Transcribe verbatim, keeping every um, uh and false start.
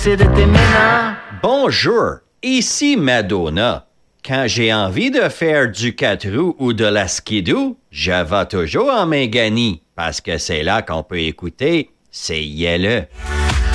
C'est de tes ménages. Bonjour, ici Madonna. Quand j'ai envie de faire du quatre roues ou de la skidoo, je vais toujours en Méganie, parce que c'est là qu'on peut écouter C'est Yelle.